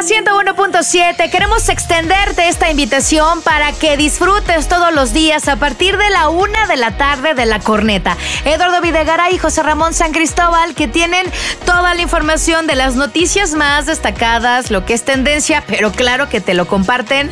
101.7. Queremos extenderte esta invitación para que disfrutes todos los días a partir de la 1 de la tarde de La Corneta. Eduardo Videgaray y José Ramón San Cristóbal, que tienen toda la información de las noticias más destacadas, lo que es tendencia, pero claro que te lo comparten